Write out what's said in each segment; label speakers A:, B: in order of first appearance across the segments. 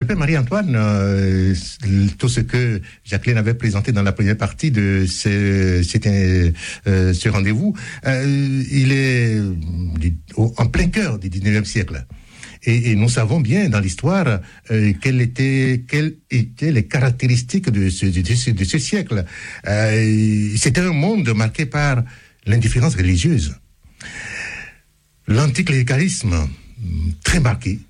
A: père Marie-Antoine, tout ce que Jacqueline avait présenté dans la première partie de ce rendez-vous, il est en plein cœur du 19e siècle. Et nous savons bien dans l'histoire quelles étaient les caractéristiques de ce siècle. C'était un monde marqué par l'indifférence religieuse, l'anticléricalisme très marqué,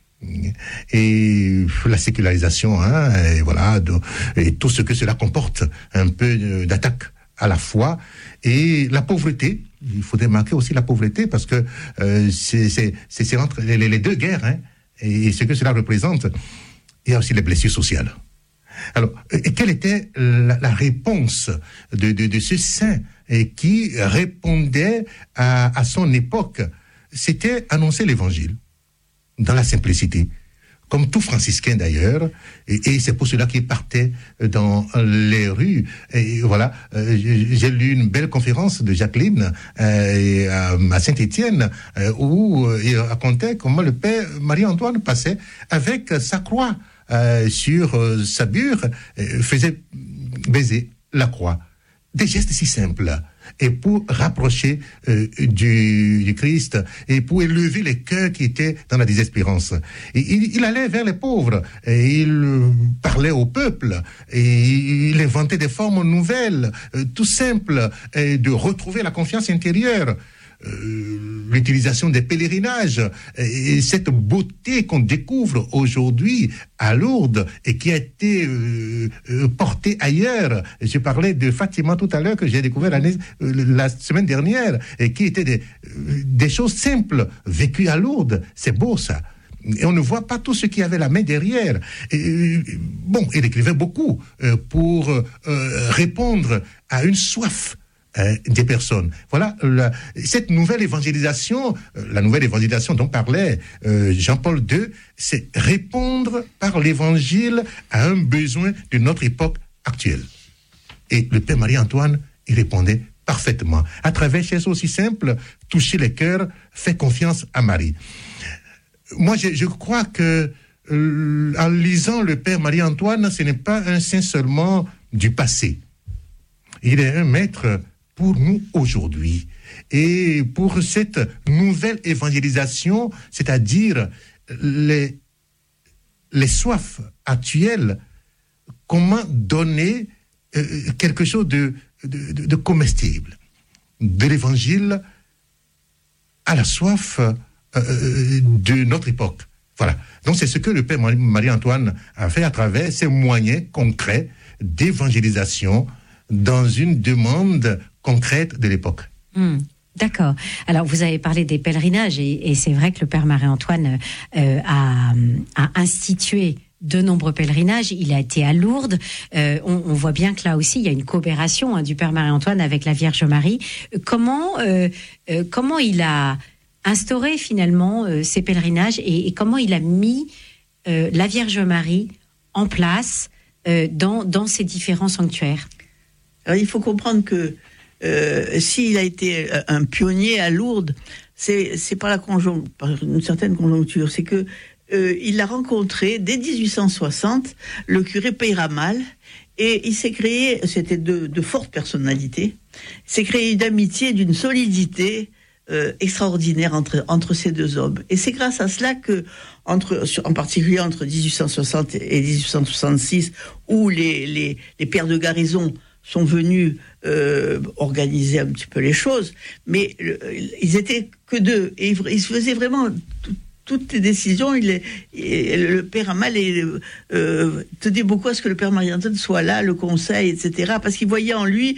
A: et la sécularisation, et voilà, et tout ce que cela comporte, un peu d'attaque à la foi, et la pauvreté. Il faudrait marquer aussi la pauvreté parce que c'est entre les deux guerres, et ce que cela représente. Il y a aussi les blessures sociales. Alors, quelle était la réponse de ce saint qui répondait à son époque? C'était annoncer l'évangile dans la simplicité, comme tout franciscain d'ailleurs, et c'est pour cela qu'il partait dans les rues. Et voilà, j'ai lu une belle conférence de Jacqueline à Saint-Étienne, où il racontait comment le père Marie-Antoine passait avec sa croix sur sa bure, faisait baiser la croix. Des gestes si simples, et pour rapprocher du Christ, et pour élever les cœurs qui étaient dans la désespérance. Et il allait vers les pauvres, et il parlait au peuple, et il inventait des formes nouvelles, tout simples, et de retrouver la confiance intérieure. L'utilisation des pèlerinages, et cette beauté qu'on découvre aujourd'hui à Lourdes et qui a été portée ailleurs. Je parlais de Fatima tout à l'heure, que j'ai découvert la semaine dernière, et qui étaient des choses simples vécues à Lourdes. C'est beau ça. Et on ne voit pas tout ce qui avait la main derrière. Bon, il écrivait beaucoup pour répondre à une soif des personnes. Voilà, cette nouvelle évangélisation, la nouvelle évangélisation dont parlait Jean-Paul II, c'est répondre par l'évangile à un besoin de notre époque actuelle. Et le père Marie-Antoine, il répondait parfaitement. À travers ces choses aussi simples, toucher les cœurs, faire confiance à Marie. Moi, je crois que en lisant le père Marie-Antoine, ce n'est pas un saint seulement du passé. Il est un maître pour nous aujourd'hui. Et pour cette nouvelle évangélisation, c'est-à-dire les soifs actuelles, comment donner quelque chose de comestible, de l'évangile à la soif de notre époque. Voilà. Donc c'est ce que le père Marie-Antoine a fait à travers ces moyens concrets d'évangélisation dans une demande concrète de l'époque.
B: D'accord. Alors, vous avez parlé des pèlerinages et c'est vrai que le père Marie-Antoine a institué de nombreux pèlerinages. Il a été à Lourdes. On voit bien que là aussi, il y a une coopération du père Marie-Antoine avec la Vierge Marie. Comment il a instauré finalement ces pèlerinages et comment il a mis la Vierge Marie en place dans ces différents sanctuaires?
C: Alors, il faut comprendre que s'il a été un pionnier à Lourdes, c'est par une certaine conjoncture. C'est que il a rencontré dès 1860 le curé Peyramal, et il s'est créé, c'était de fortes personnalités, s'est créé une amitié, d'une solidité extraordinaire entre ces deux hommes. Et c'est grâce à cela que, en particulier entre 1860 et 1866, où les pères de garnison sont venus organiser un petit peu les choses, mais ils étaient que deux, et ils faisaient vraiment toutes les décisions. Le père Amal tenait beaucoup à ce que le père Marie-Antoine soit là, le conseil, etc., parce qu'il voyait en lui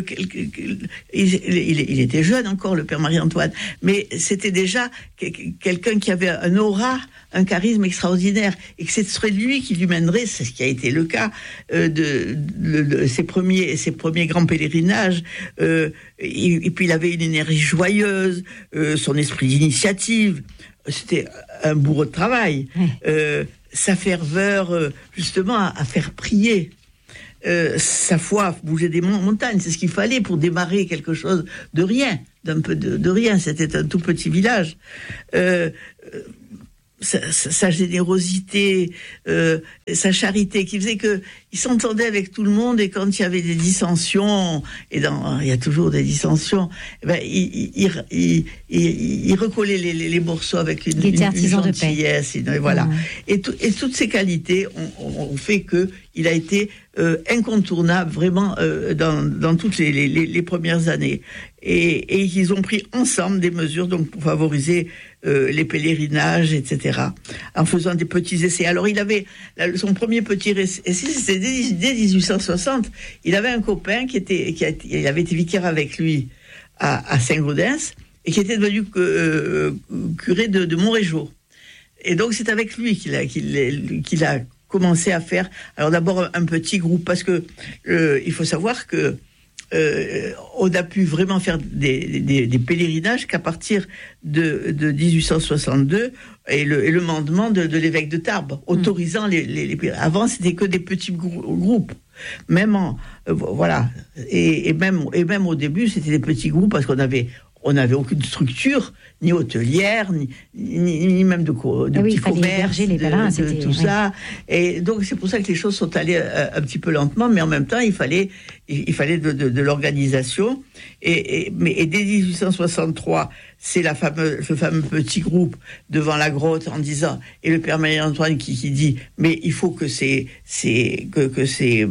C: il était jeune encore, le père Marie-Antoine, mais c'était déjà quelqu'un qui avait un aura, un charisme extraordinaire, et que ce serait lui qui lui mènerait, c'est ce qui a été le cas de ses premiers grands pèlerinages, et puis il avait une énergie joyeuse, son esprit d'initiative. C'était un bourreau de travail. Sa ferveur, justement, à faire prier. Sa foi, bouger des montagnes, c'est ce qu'il fallait pour démarrer quelque chose de rien, d'un peu de rien. C'était un tout petit village. sa générosité, sa charité, qui faisait que il s'entendait avec tout le monde, et quand il y avait des dissensions, il y a toujours des dissensions, il recollait les morceaux avec une gentillesse, voilà. Et toutes ces qualités ont fait que il a été incontournable vraiment dans toutes les premières années, et ils ont pris ensemble des mesures donc pour favoriser les pèlerinages, etc., en faisant des petits essais. Alors il avait son premier petit essai, c'était dès 1860. Il avait un copain il avait été vicaire avec lui à Saint-Gaudens, et qui était devenu curé de Montrégeau. Et donc c'est avec lui qu'il a commencé à faire, alors d'abord un petit groupe, parce que il faut savoir que on a pu vraiment faire des pèlerinages qu'à partir de 1862, et le mandement de l'évêque de Tarbes, autorisant les avant c'était que des petits groupes, même voilà, et même au début c'était des petits groupes, parce qu'on n'avait aucune structure, ni hôtelière, ni même de petits commerces,
B: les pèlerins,
C: tout ça. Et donc c'est pour ça que les choses sont allées un petit peu lentement, mais en même temps il fallait de l'organisation. Mais dès 1863, c'est ce fameux petit groupe devant la grotte, en disant, et le père Marie-Antoine qui dit, mais il faut que ces cierges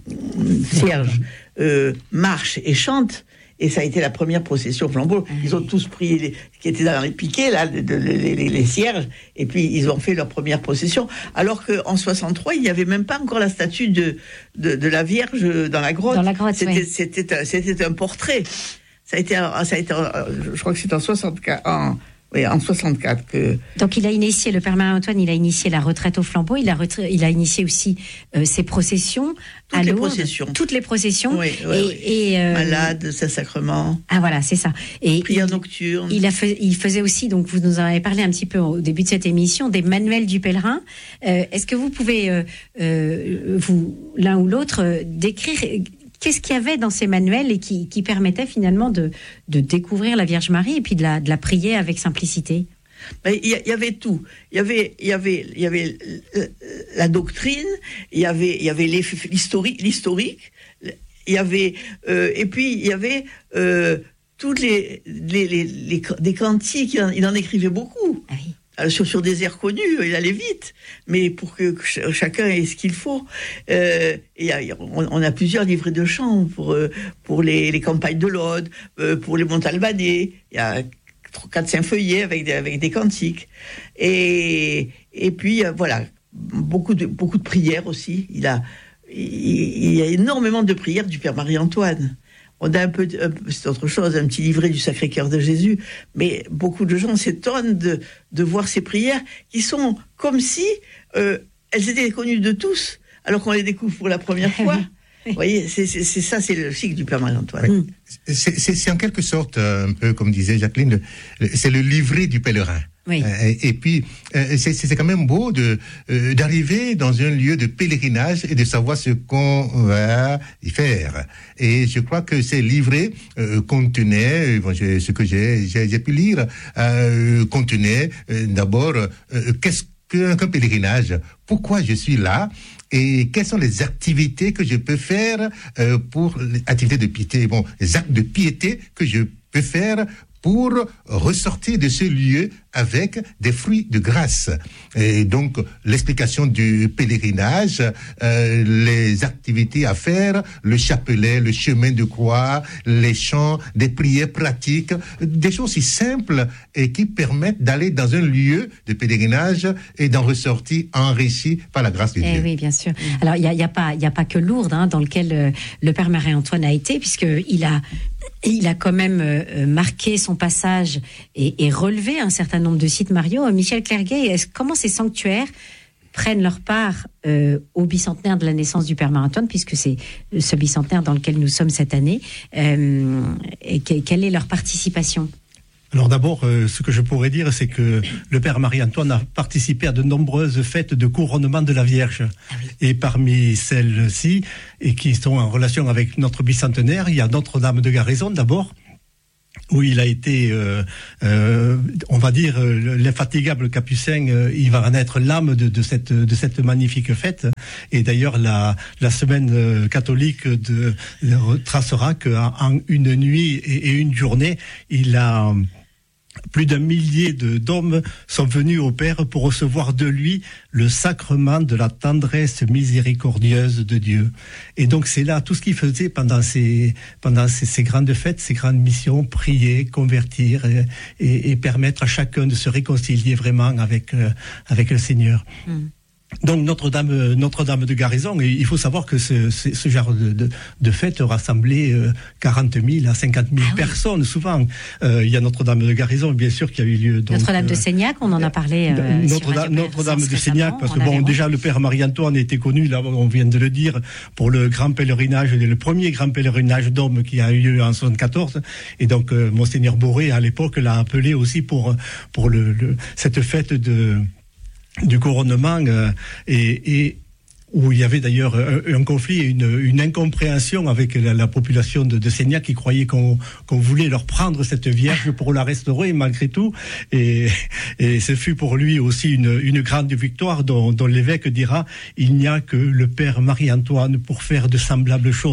C: marchent et chantent. Et ça a été la première procession flambeau. Ils ont tous pris qui étaient dans les piquets, là, les cierges, et puis ils ont fait leur première procession. Alors qu'en 63, il n'y avait même pas encore la statue de la Vierge dans la grotte.
B: Dans la grotte,
C: c'était un portrait. Ça a été, je crois que c'est en 64. En 64 que...
B: Donc il a initié, le père Marie-Antoine, il a initié la retraite au flambeau, il a initié aussi ses processions à Lourdes. Toutes les processions.
C: Oui. Malades, Saint-Sacrement.
B: Ah voilà, c'est ça. Et
C: prière nocturne.
B: Il faisait aussi, donc vous nous en avez parlé un petit peu au début de cette émission, des manuels du pèlerin. Est-ce que vous pouvez, vous, l'un ou l'autre, décrire... Qu'est-ce qu'il y avait dans ces manuels et qui permettait finalement de découvrir la Vierge Marie et puis de la prier avec simplicité?
C: Il y avait tout. Il y avait la doctrine, il y avait l'historique, il y avait et puis il y avait toutes des cantiques. Il en écrivait beaucoup. Ah oui. Sur des airs connus, il allait vite, mais pour que chacun ait ce qu'il faut. On a plusieurs livrets de chants pour les campagnes de l'Aude, pour les Montalbanais. Il y a 4-5 feuillets avec des cantiques. Et puis voilà, beaucoup de prières aussi. Il y a énormément de prières du Père Marie-Antoine. On a c'est autre chose, un petit livret du Sacré-Cœur de Jésus, mais beaucoup de gens s'étonnent de voir ces prières qui sont comme si elles étaient connues de tous, alors qu'on les découvre pour la première fois. Vous voyez, c'est ça, c'est le cycle du Père Marie-Antoine.
A: Oui. C'est en quelque sorte, un peu comme disait Jacqueline, c'est le livret du pèlerin.
B: Oui.
A: Et puis, c'est quand même beau d'arriver dans un lieu de pèlerinage et de savoir ce qu'on va y faire. Et je crois que ces livrets contenaient, ce que j'ai pu lire, contenaient d'abord qu'est-ce qu'un pèlerinage, pourquoi je suis là, et quelles sont les activités que je peux faire pour les activités de piété, les actes de piété que je peux faire pour ressortir de ce lieu avec des fruits de grâce. Et donc, l'explication du pèlerinage, les activités à faire, le chapelet, le chemin de croix, les chants, des prières pratiques, des choses si simples et qui permettent d'aller dans un lieu de pèlerinage et d'en ressortir enrichi par la grâce de Dieu.
B: Oui, bien sûr. Alors, il y a pas que Lourdes, dans lequel le Père Marie-Antoine a été, puisqu'il a quand même marqué son passage et relevé un certain nombre de sites mariaux. Michel Clerguet, comment ces sanctuaires prennent leur part au bicentenaire de la naissance du Père Marie-Antoine, puisque c'est ce bicentenaire dans lequel nous sommes cette année, et quelle est leur participation?
D: Alors d'abord, ce que je pourrais dire, c'est que le Père Marie-Antoine a participé à de nombreuses fêtes de couronnement de la Vierge. Ah oui. Et parmi celles-ci, et qui sont en relation avec notre bicentenaire, il y a Notre-Dame de Garaison d'abord, où il a été, on va dire, l'infatigable Capucin. Il va en être l'âme de cette magnifique fête. Et d'ailleurs, la semaine catholique tracera qu'en une nuit et une journée, il a plus d'1 millier d'hommes sont venus au Père pour recevoir de lui le sacrement de la tendresse miséricordieuse de Dieu. Et donc c'est là tout ce qu'il faisait pendant ces grandes fêtes, ces grandes missions, prier, convertir et permettre à chacun de se réconcilier vraiment avec le Seigneur. Donc Notre-Dame de Garrison, et il faut savoir que ce genre de fête rassemblait 40 000 à 50 000 personnes souvent. Il y a Notre-Dame de Garrison, bien sûr, qui a eu lieu.
B: Notre-Dame de Seignac, on en a parlé.
D: Notre-Dame de Seignac, parce que déjà le Père Marie-Antoine était connu, là on vient de le dire, pour le grand pèlerinage, le premier grand pèlerinage d'hommes qui a eu lieu en 1974. Et donc Monseigneur Boré à l'époque l'a appelé aussi pour cette fête du couronnement et où il y avait d'ailleurs un conflit et une incompréhension avec la population de Seignac qui croyait qu'on voulait leur prendre cette Vierge pour la restaurer malgré tout. Et ce fut pour lui aussi une grande victoire dont l'évêque dira « Il n'y a que le Père Marie-Antoine pour faire de semblables choses ».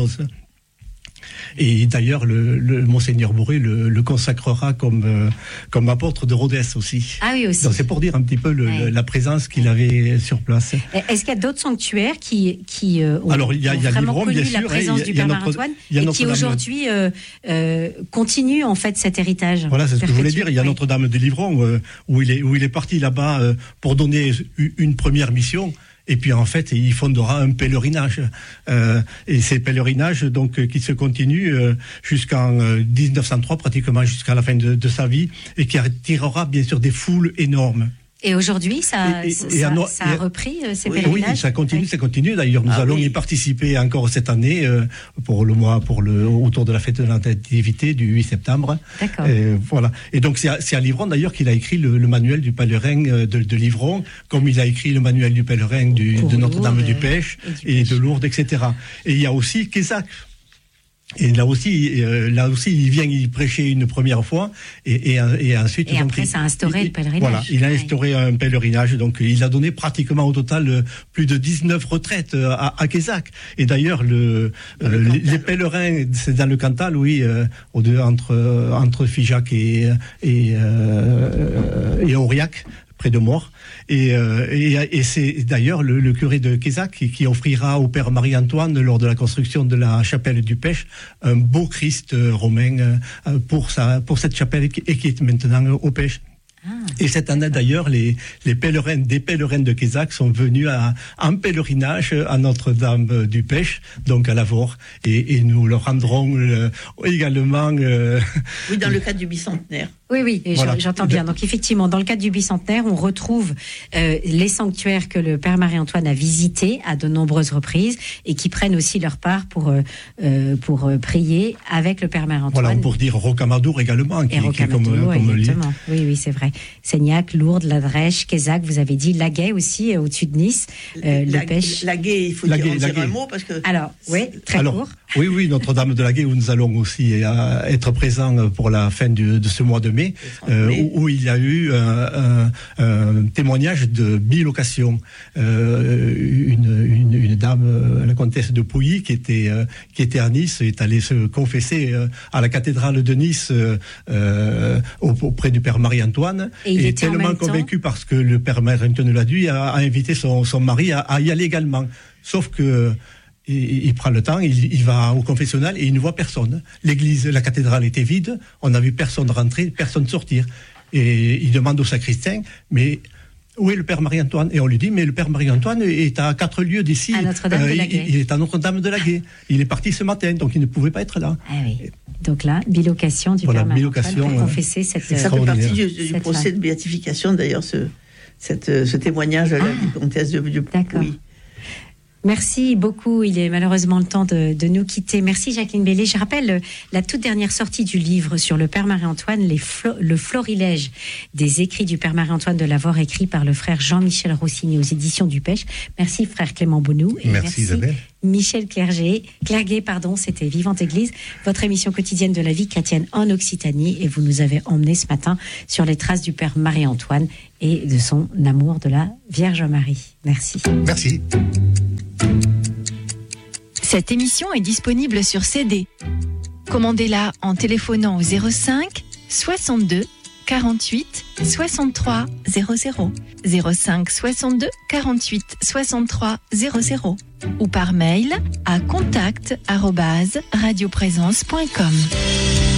D: Et d'ailleurs, le Monseigneur Boré le consacrera comme apôtre de Rhodes aussi.
B: Ah oui, aussi.
D: Donc c'est pour dire un petit peu la présence qu'il avait sur place.
B: Est-ce qu'il y a d'autres sanctuaires qui ont vraiment
D: Livron,
B: connu
D: bien sûr,
B: la présence du Père Marie-Antoine et qui aujourd'hui continuent en fait cet héritage?
D: Voilà, c'est ce que je voulais dire. Il y a Notre-Dame de Livron où il est parti là-bas pour donner une première mission. Et puis en fait, il fondera un pèlerinage. Et ces pèlerinages donc qui se continuent jusqu'en 1903, pratiquement jusqu'à la fin de sa vie, et qui attirera bien sûr des foules énormes.
B: Et aujourd'hui, ça a repris ces pèlerinages.
D: Oui, ça continue. D'ailleurs, nous allons y participer encore cette année autour de la fête de la Nativité du 8 septembre.
B: D'accord.
D: Voilà. Et donc c'est à Livron d'ailleurs qu'il a écrit le manuel du pèlerin de Livron, comme il a écrit le manuel du pèlerin de Notre-Dame du Pêche et de Lourdes, etc. Et il y a aussi Quézac. Et là aussi, il vient y prêcher une première fois, et ensuite.
B: Et après, ça a instauré le pèlerinage.
D: Voilà, il a instauré un pèlerinage, donc il a donné pratiquement au total plus de 19 retraites à Quézac. Et d'ailleurs, les pèlerins, c'est dans le Cantal, oui, entre Figeac et Aurillac, près de Mort. Et c'est d'ailleurs le curé de Quézac qui offrira au Père Marie-Antoine, lors de la construction de la chapelle du Pêche, un beau Christ romain pour cette chapelle qui est maintenant au Pêche. Et cette année d'ailleurs, des pèlerins de Quézac sont venus en pèlerinage à Notre-Dame du Pêche, donc à Lavore, et nous leur rendrons également.
C: Oui, dans le cadre du bicentenaire.
B: Oui, voilà. J'entends bien. Donc effectivement, dans le cadre du bicentenaire, on retrouve les sanctuaires que le Père Marie-Antoine a visités à de nombreuses reprises et qui prennent aussi leur part pour prier avec le Père Marie-Antoine.
D: Voilà, pour dire Rocamadour également, qui est comme
B: exactement. Oui, c'est vrai. Seignac, Lourdes, La Drèche, Quézac, vous avez dit Laguet aussi, au-dessus de Nice, le Pêche.
C: Laguet, il faut dire un mot parce que.
B: Alors, oui, très court.
D: Oui, Notre-Dame de Laguet, où nous allons aussi être présents pour la fin de ce mois de mai, où il y a eu un témoignage de bilocation. Une dame, la comtesse de Pouilly, qui était à Nice, est allée se confesser à la cathédrale de Nice auprès du Père Marie-Antoine, et est tellement convaincue parce que le Père Marie-Antoine l'a dit, a invité son mari à y aller également. Sauf que il prend le temps, il va au confessionnal et il ne voit personne. La cathédrale était vide, on n'a vu personne rentrer, personne sortir. Et il demande au sacristain, mais où est le Père Marie-Antoine? Et on lui dit, mais le Père Marie-Antoine est à 4 lieues d'ici.
B: À Notre-Dame de Laguet.
D: Il est à Notre-Dame de Laguet. Il est parti ce matin, donc il ne pouvait pas être là.
B: Ah oui. Donc là, bilocation du Père Marie-Antoine pour confesser cette.
C: Ça fait partie du procès de béatification, d'ailleurs, ce témoignage de la comtesse de Pouilly.
B: D'accord.
C: Oui.
B: Merci beaucoup. Il est malheureusement le temps de nous quitter. Merci Jacqueline Bellé. Je rappelle la toute dernière sortie du livre sur le Père Marie-Antoine, le florilège des écrits du Père Marie-Antoine de Lavaur, écrit par le frère Jean-Michel Rossini aux éditions du Pêche. Merci frère Clément Bonou. Et merci
A: Isabelle.
B: Michel Clerguet, c'était Vivante Église, votre émission quotidienne de la vie chrétienne en Occitanie. Et vous nous avez emmenés ce matin sur les traces du Père Marie-Antoine et de son amour de la Vierge Marie. Merci.
A: Merci.
E: Cette émission est disponible sur CD. Commandez-la en téléphonant au 05 62 48 63 00. 05 62 48 63 00 ou par mail à contact@radioprésence.com.